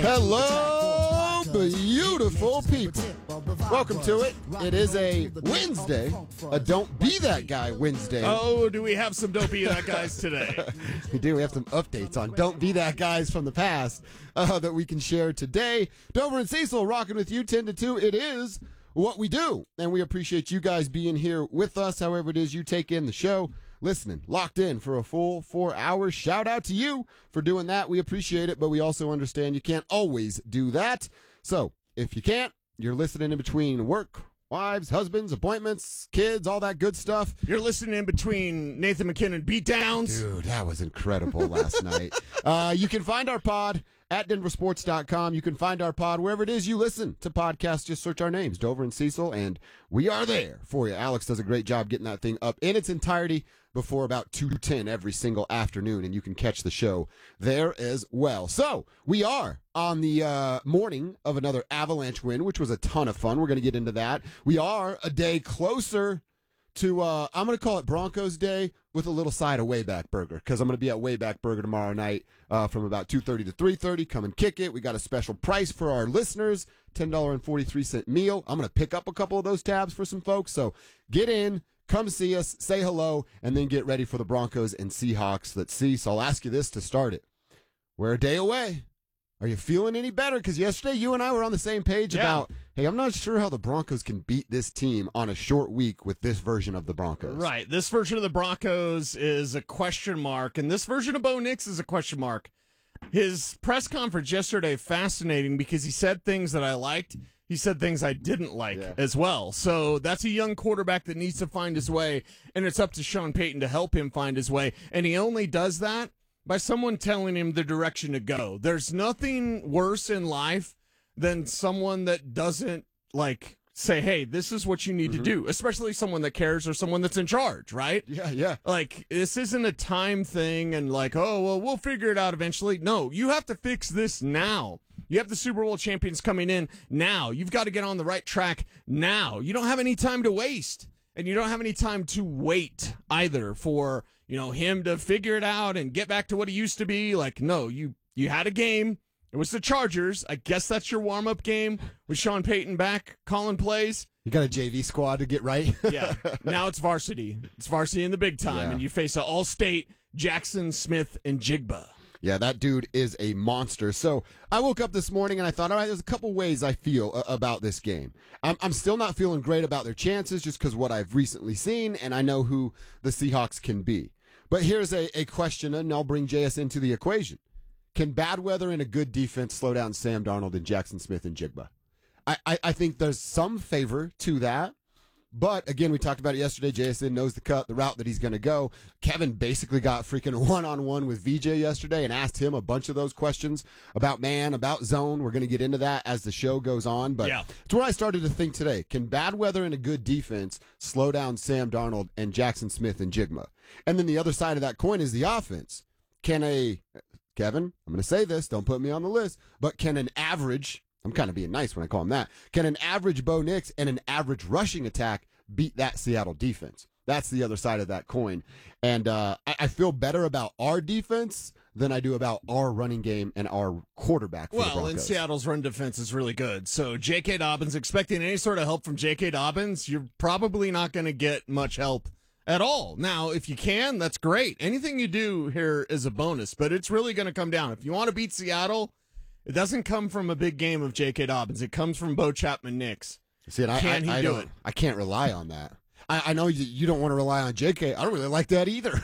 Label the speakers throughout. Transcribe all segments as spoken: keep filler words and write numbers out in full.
Speaker 1: Hello, beautiful people. Welcome to it. It is a Wednesday, a Don't Be That Guy Wednesday.
Speaker 2: Oh, do we have some Don't Be That Guys today?
Speaker 1: We do. We have some updates on Don't Be That Guys from the past uh, that we can share today. Dover and Cecil rocking with you ten to two. It is what we do, and we appreciate you guys being here with us, however it is you take in the show. Listening, locked in for a full four hours. Shout out to you for doing that. We appreciate it, but we also understand you can't always do that. So if you can't, you're listening in between work, wives, husbands, appointments, kids, all that good stuff.
Speaker 2: You're listening in between Nathan McKinnon beatdowns.
Speaker 1: Dude, that was incredible last night. Uh, you can find our pod at denver sports dot com. You can find our pod wherever it is you listen to podcasts. Just search our names, Dover and Cecil, and we are there for you. Alex does a great job getting that thing up in its entirety before about two ten every single afternoon, and you can catch the show there as well. So we are on the uh, morning of another Avalanche win, which was a ton of fun. We're going to get into that. We are a day closer to, uh, I'm going to call it Broncos Day with a little side of Wayback Burger, because I'm going to be at Wayback Burger tomorrow night uh, from about two thirty to three thirty. Come and kick it. We got a special price for our listeners, ten dollars and forty-three cents meal. I'm going to pick up a couple of those tabs for some folks. So get in, come see us, say hello, and then get ready for the Broncos and Seahawks. Let's see. So I'll ask you this to start it. We're a day away. Are you feeling any better? Because yesterday you and I were on the same page
Speaker 2: Yeah.
Speaker 1: about, hey, I'm not sure how the Broncos can beat this team on a short week with this version of the Broncos.
Speaker 2: Right. This version of the Broncos is a question mark, and this version of Bo Nix is a question mark. His press conference yesterday, fascinating, because he said things that I liked. He said things I didn't like
Speaker 1: Yeah.
Speaker 2: as well. So that's a young quarterback that needs to find his way, and it's up to Sean Payton to help him find his way. And he only does that by someone telling him the direction to go. There's nothing worse in life than someone that doesn't, like, say, hey, this is what you need mm-hmm. to do, especially someone that cares or someone that's in charge, right?
Speaker 1: Yeah, yeah.
Speaker 2: Like, this isn't a time thing and like, oh, well, we'll figure it out eventually. No, you have to fix this now. You have the Super Bowl champions coming in now. You've got to get on the right track now. You don't have any time to waste. And you don't have any time to wait either for, you know, him to figure it out and get back to what he used to be. Like, no, you, you had a game. It was the Chargers. I guess that's your warm-up game with Sean Payton back calling plays.
Speaker 1: You got a J V squad to get right.
Speaker 2: Yeah. Now it's varsity. It's varsity in the big time.
Speaker 1: Yeah.
Speaker 2: And you face an all-state Jackson, Smith, and Jigba.
Speaker 1: Yeah, that dude is a monster. So I woke up this morning and I thought, all right, there's a couple ways I feel uh, about this game. I'm, I'm still not feeling great about their chances just because what I've recently seen, and I know who the Seahawks can be. But here's a, a question, and I'll bring J S into the equation. Can bad weather and a good defense slow down Sam Darnold and Jackson Smith and Jigba? I, I, I think there's some favor to that. But, again, we talked about it yesterday. J S N knows the cut, the route that he's going to go. Kevin basically got freaking one-on-one with V J yesterday and asked him a bunch of those questions about man, about zone. We're going to get into that as the show goes on. But
Speaker 2: yeah.
Speaker 1: It's what I started to think today. Can bad weather and a good defense slow down Sam Darnold and Jackson Smith and Jigba? And then the other side of that coin is the offense. Can a, Kevin, I'm going to say this, don't put me on the list, but can an average... I'm kind of being nice when I call him that. Can an average Bo Nix and an average rushing attack beat that Seattle defense? That's the other side of that coin. And uh, I, I feel better about our defense than I do about our running game and our quarterback for the
Speaker 2: Well, and
Speaker 1: Broncos.
Speaker 2: Seattle's run defense is really good. So J K. Dobbins, expecting any sort of help from J K. Dobbins, you're probably not going to get much help at all. Now, if you can, that's great. Anything you do here is a bonus, but it's really going to come down. If you want to beat Seattle, it doesn't come from a big game of J K. Dobbins. It comes from Bo Chapman-Nix.
Speaker 1: See, and I,
Speaker 2: Can
Speaker 1: I,
Speaker 2: he
Speaker 1: I
Speaker 2: do
Speaker 1: don't,
Speaker 2: it?
Speaker 1: I can't rely on that. I, I know you, you don't want to rely on J K. I don't really like that either.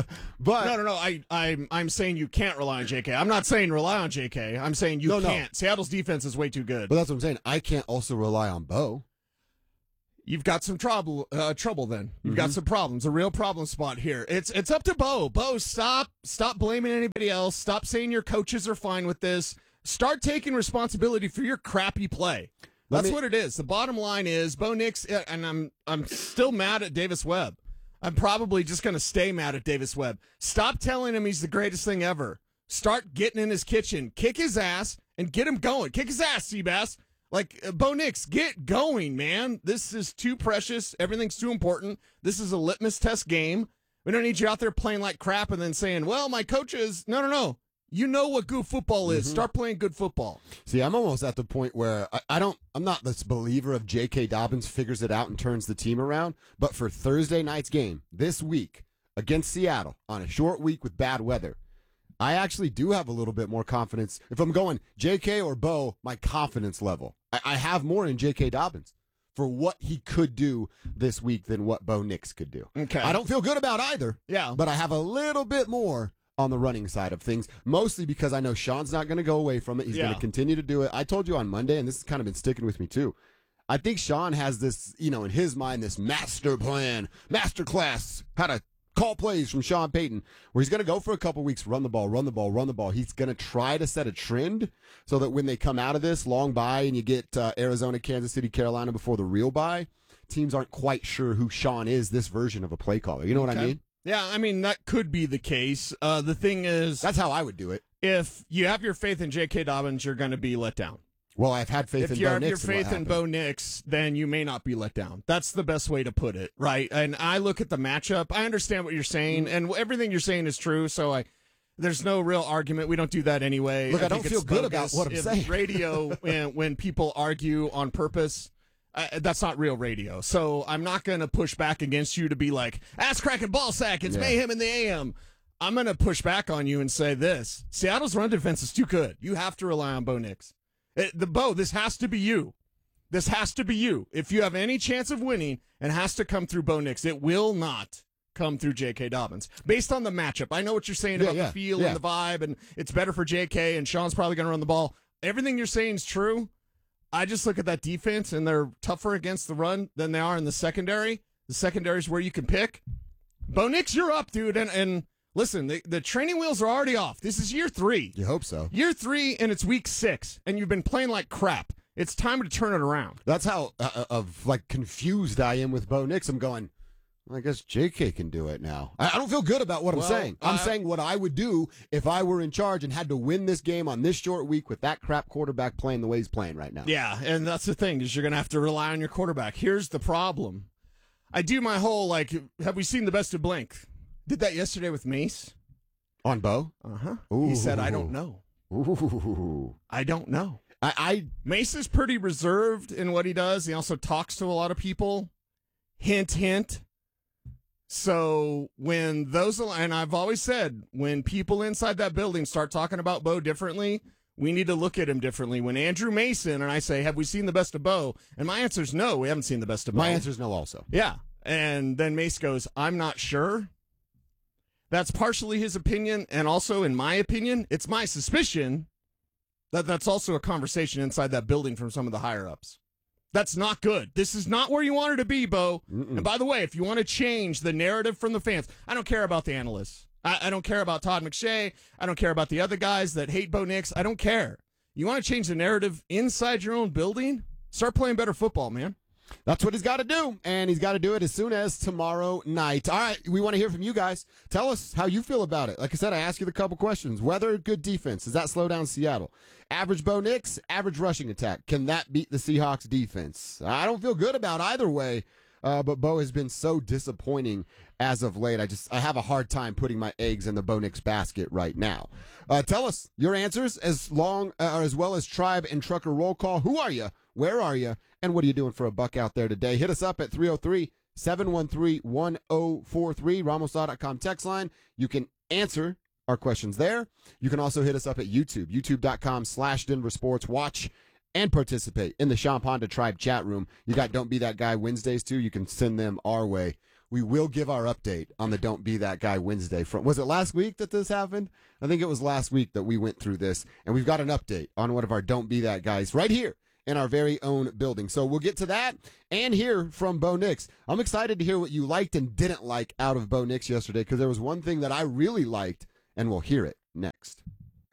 Speaker 1: But
Speaker 2: No, no, no. I, I'm, I'm saying you can't rely on J K. I'm not saying rely on J K. I'm saying you
Speaker 1: No, no.
Speaker 2: can't. Seattle's defense is way too good.
Speaker 1: But that's what I'm saying. I can't also rely on Bo.
Speaker 2: You've got some trouble, uh, trouble then. You've
Speaker 1: Mm-hmm.
Speaker 2: got some problems, a real problem spot here. It's it's up to Bo. Bo, stop stop blaming anybody else. Stop saying your coaches are fine with this. Start taking responsibility for your crappy play.
Speaker 1: Let
Speaker 2: That's
Speaker 1: me-
Speaker 2: what it is. The bottom line is Bo Nix, uh, and I'm I'm still mad at Davis Webb. I'm probably just going to stay mad at Davis Webb. Stop telling him he's the greatest thing ever. Start getting in his kitchen, kick his ass, and get him going. Kick his ass, Seabass. Like, uh, Bo Nix, get going, man. This is too precious. Everything's too important. This is a litmus test game. We don't need you out there playing like crap and then saying, well, my coaches. No, no, no. You know what good football is.
Speaker 1: Mm-hmm.
Speaker 2: Start playing good football.
Speaker 1: See, I'm almost at the point where I, I don't, I'm not this believer of J K. Dobbins figures it out and turns the team around. But for Thursday night's game this week against Seattle on a short week with bad weather, I actually do have a little bit more confidence. If I'm going J K or Bo, my confidence level, I, I have more in J K. Dobbins for what he could do this week than what Bo Nix could do.
Speaker 2: Okay.
Speaker 1: I don't feel good about either.
Speaker 2: Yeah.
Speaker 1: But I have a little bit more on the running side of things, mostly because I know Sean's not going to go away from it. He's
Speaker 2: Yeah.
Speaker 1: going to continue to do it. I told you on Monday, and this has kind of been sticking with me too. I think Sean has this, you know, in his mind, this master plan, master class, how to call plays from Sean Payton, where he's going to go for a couple weeks, run the ball, run the ball, run the ball. He's going to try to set a trend so that when they come out of this long bye and you get uh, Arizona, Kansas City, Carolina before the real bye, teams aren't quite sure who Sean is, this version of a play caller. You know what
Speaker 2: Okay.
Speaker 1: I mean?
Speaker 2: Yeah, I mean, that could be the case. Uh, the thing is,
Speaker 1: That's how I would do it.
Speaker 2: if you have your faith in J K. Dobbins, you're going to be let down.
Speaker 1: Well, I've had faith
Speaker 2: If
Speaker 1: in
Speaker 2: you
Speaker 1: Bo
Speaker 2: have your
Speaker 1: Nix and what
Speaker 2: faith in
Speaker 1: happened.
Speaker 2: Bo Nix, then you may not be let down. That's the best way to put it, right? And I look at the matchup. I understand what you're saying, and everything you're saying is true. So I, there's no real argument. We don't do that anyway.
Speaker 1: Look, I
Speaker 2: think
Speaker 1: don't feel
Speaker 2: it's
Speaker 1: good about
Speaker 2: bogus.
Speaker 1: what I'm
Speaker 2: If
Speaker 1: saying.
Speaker 2: Radio, when, when people argue on purpose, uh, that's not real radio. So I'm not going to push back against you to be like, ass cracking ball sack. It's
Speaker 1: Yeah.
Speaker 2: mayhem in the A M. I'm going to push back on you and say this. Seattle's run defense is too good. You have to rely on Bo Nix. It, the Bo, this has to be you. This has to be you. If you have any chance of winning, it has to come through Bo Nix. It will not come through J K. Dobbins. Based on the matchup. I know what you're saying
Speaker 1: Yeah,
Speaker 2: about
Speaker 1: yeah,
Speaker 2: the feel
Speaker 1: yeah.
Speaker 2: and the vibe, and it's better for J K, and Sean's probably going to run the ball. Everything you're saying is true. I just look at that defense, and they're tougher against the run than they are in the secondary. The secondary is where you can pick. Bo Nix, you're up, dude. And, and listen, the, the training wheels are already off. This is year three.
Speaker 1: You hope so.
Speaker 2: Year three, and it's week six, and you've been playing like crap. It's time to turn it around.
Speaker 1: That's how uh, of like confused I am with Bo Nix. I'm going, well, I guess J K can do it now. I, I don't feel good about what
Speaker 2: Well,
Speaker 1: I'm saying. I'm
Speaker 2: uh,
Speaker 1: saying what I would do if I were in charge and had to win this game on this short week with that crap quarterback playing the way he's playing right now.
Speaker 2: Yeah, and that's the thing, is you're going to have to rely on your quarterback. Here's the problem. I do my whole, like, have we seen the best of blank? Did that yesterday with Mace.
Speaker 1: On Bo?
Speaker 2: Uh-huh.
Speaker 1: Ooh.
Speaker 2: He said, I don't know.
Speaker 1: Ooh.
Speaker 2: I don't know.
Speaker 1: I, I
Speaker 2: Mace is pretty reserved in what he does. He also talks to a lot of people. Hint, hint. So when those, and I've always said, when people inside that building start talking about Bo differently, we need to look at him differently. When Andrew Mason and I say, have we seen the best of Bo? And my answer is no, we haven't seen the best of Bo.
Speaker 1: my answer is no also.
Speaker 2: Yeah. And then Mace goes, I'm not sure. That's partially his opinion. And also, in my opinion, it's my suspicion that that's also a conversation inside that building from some of the higher ups. That's not good. This is not where you wanted to be, Bo.
Speaker 1: Mm-mm.
Speaker 2: And by the way, if you want to change the narrative from the fans, I don't care about the analysts. I, I don't care about Todd McShay. I don't care about the other guys that hate Bo Nix. I don't care. You want to change the narrative inside your own building? Start playing better football, man.
Speaker 1: That's what he's got to do, and he's got to do it as soon as tomorrow night. All right, we want to hear from you guys. Tell us how you feel about it. Like I said, I asked you the couple questions. Weather, good defense. Does that slow down Seattle? Average Bo Nix, average rushing attack. Can that beat the Seahawks defense? I don't feel good about either way, uh, but Bo has been so disappointing as of late. I just I have a hard time putting my eggs in the Bo Nix basket right now. Uh, tell us your answers as long uh, or as well as Tribe and Trucker Roll Call. Who are you? Where are you? And what are you doing for a buck out there today? Hit us up at three oh three, seven one three, one oh four three, ramos law dot com text line. You can answer our questions there. You can also hit us up at YouTube, youtube.com slash Denver Sports. Watch and participate in the Sean Honda Tribe chat room. You got Don't Be That Guy Wednesdays, too. You can send them our way. We will give our update on the Don't Be That Guy Wednesday. From, was it last week that this happened? I think it was last week that we went through this, and we've got an update on one of our Don't Be That Guys right here in our very own building. So we'll get to that and hear from Bo Nix. I'm excited to hear what you liked and didn't like out of Bo Nix yesterday, because there was one thing that I really liked, and we'll hear it next.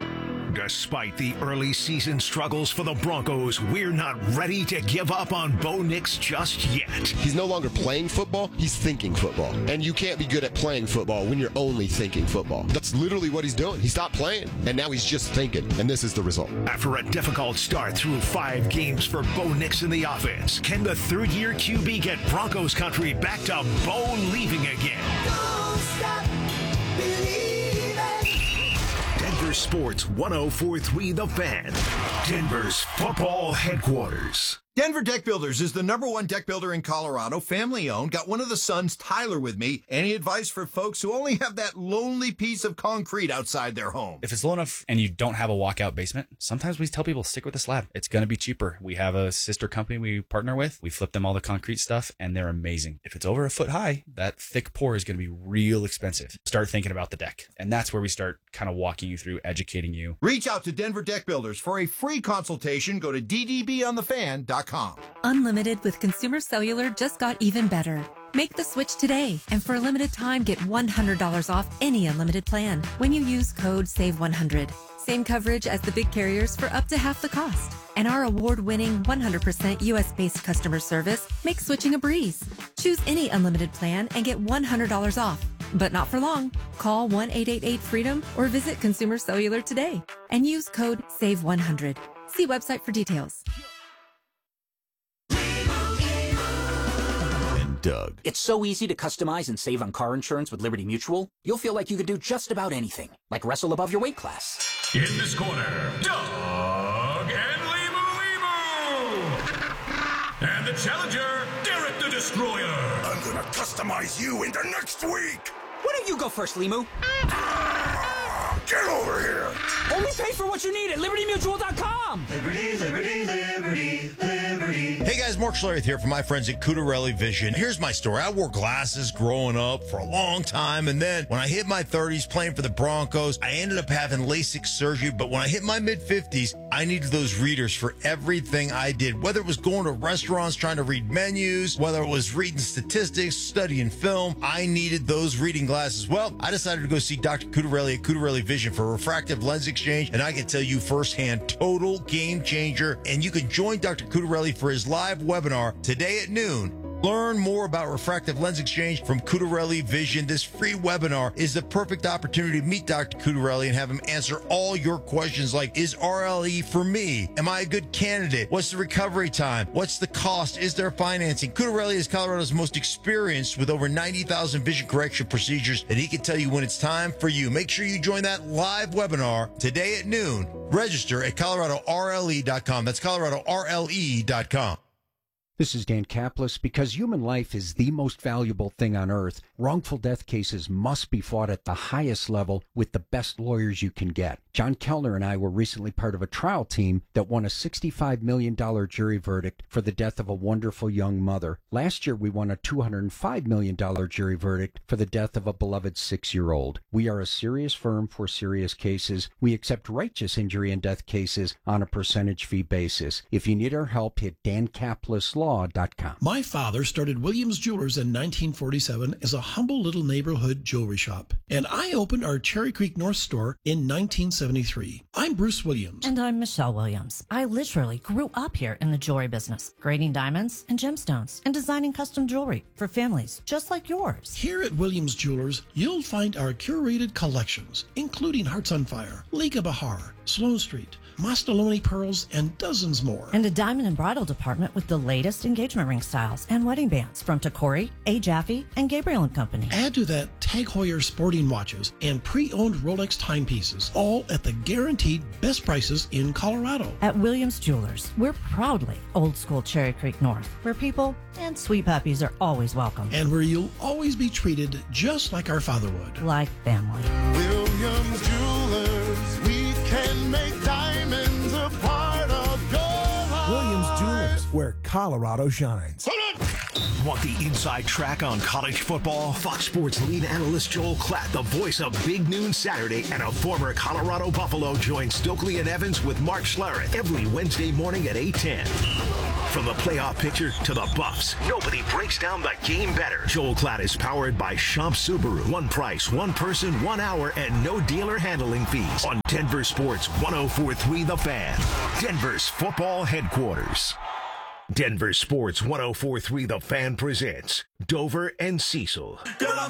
Speaker 3: Despite the early season struggles for the Broncos, we're not ready to give up on Bo Nix just yet.
Speaker 4: He's no longer playing football, he's thinking football. And you can't be good at playing football when you're only thinking football. That's literally what he's doing. He stopped playing, and now he's just thinking, and this is the result.
Speaker 3: After a difficult start through five games for Bo Nix in the offense, can the third-year Q B get Broncos country back to Bo leaving again?
Speaker 5: Don't stop believing.
Speaker 3: Denver Sports one oh four three The Fan, Denver's football headquarters.
Speaker 5: Denver Deck Builders is the number one deck builder in Colorado, family owned. Got one of the sons, Tyler, with me. Any advice for folks who only have that lonely piece of concrete outside their home?
Speaker 6: If it's low enough and you don't have a walkout basement, sometimes we tell people stick with the slab. It's going to be cheaper. We have a sister company we partner with. We flip them all the concrete stuff and they're amazing. If it's over a foot high, that thick pour is going to be real expensive. Start thinking about the deck. And that's where we start kind of walking you through, educating you.
Speaker 5: Reach out to Denver Deck Builders for a free consultation. Go to d d b on the fan dot com.
Speaker 7: Unlimited with Consumer Cellular just got even better. Make the switch today, and for a limited time, get one hundred dollars off any unlimited plan when you use code save one hundred. Same coverage as the big carriers for up to half the cost. And our award-winning one hundred percent U S-based customer service makes switching a breeze. Choose any unlimited plan and get one hundred dollars off. But not for long. Call one eight eight eight freedom or visit Consumer Cellular today and use code save one hundred. See website for details.
Speaker 8: Doug. It's so easy to customize and save on car insurance with Liberty Mutual. You'll feel like you could do just about anything, like wrestle above your weight class.
Speaker 3: In this corner, Doug and Limu Limu. And the challenger, Derek the Destroyer. I'm gonna customize you into next week.
Speaker 8: Why don't you go first, Limu?
Speaker 3: Ah, get over here.
Speaker 8: Only pay for what you need at liberty mutual dot com.
Speaker 9: Liberty, liberty, liberty, liberty. Hey guys, Mark Schlereth here from my friends at Cutarelli Vision. Here's my story. I wore glasses growing up for a long time, and then when I hit my thirties playing for the Broncos, I ended up having LASIK surgery, but when I hit my mid-fifties, I needed those readers for everything I did, whether it was going to restaurants trying to read menus, whether it was reading statistics, studying film, I needed those reading glasses. Well, I decided to go see Doctor Cutarelli at Cutarelli Vision for a refractive lens exchange, and I can tell you firsthand, total game changer, and you can join Doctor Cutarelli for his live webinar today at noon. Learn more about refractive lens exchange from Cutarelli Vision. This free webinar is the perfect opportunity to meet Doctor Cutarelli and have him answer all your questions like, is R L E for me? Am I a good candidate? What's the recovery time? What's the cost? Is there financing? Cutarelli is Colorado's most experienced with over ninety thousand vision correction procedures, and he can tell you when it's time for you. Make sure you join that live webinar today at noon. Register at Colorado R L E dot com. That's Colorado R L E dot com.
Speaker 10: This is Dan Kaplis. Because human life is the most valuable thing on earth, wrongful death cases must be fought at the highest level with the best lawyers you can get. John Kellner and I were recently part of a trial team that won a sixty-five million dollars jury verdict for the death of a wonderful young mother. Last year, we won a two hundred five million dollars jury verdict for the death of a beloved six-year-old. We are a serious firm for serious cases. We accept righteous injury and death cases on a percentage fee basis. If you need our help, hit Dan Kaplis Law.
Speaker 11: My father started Williams Jewelers in nineteen forty-seven as a humble little neighborhood jewelry shop, and I opened our Cherry Creek North store in nineteen seventy-three. I'm Bruce Williams.
Speaker 12: And I'm Michelle Williams. I literally grew up here in the jewelry business, grading diamonds and gemstones and designing custom jewelry for families just like yours.
Speaker 11: Here at Williams Jewelers, you'll find our curated collections, including Hearts on Fire, Liga Bahar, Sloan Street, Mastaloni pearls, and dozens more.
Speaker 12: And a diamond and bridal department with the latest engagement ring styles and wedding bands from Tacori, A. Jaffe, and Gabriel and Company.
Speaker 11: Add to that Tag Heuer sporting watches and pre-owned Rolex timepieces, all at the guaranteed best prices in Colorado.
Speaker 12: At Williams Jewelers, we're proudly old school Cherry Creek North, where people and sweet puppies are always welcome.
Speaker 11: And where you'll always be treated just like our father would.
Speaker 12: Like family.
Speaker 13: Williams Jewelers, we can make diamonds a part of your life.
Speaker 14: Williams Jewelers, where Colorado shines.
Speaker 3: Want the inside track on college football? Fox Sports lead analyst Joel Klatt, the voice of Big Noon Saturday, and a former Colorado Buffalo, joins Stokely and Evans with Mark Schlereth every Wednesday morning at eight ten. From the playoff picture to the Buffs, nobody breaks down the game better. Joel Klatt is powered by Schomp Subaru. One price, one person, one hour, and no dealer handling fees. On Denver Sports one oh four three The Fan, Denver's football headquarters. Denver Sports one oh four three The Fan presents Dover and Cecil.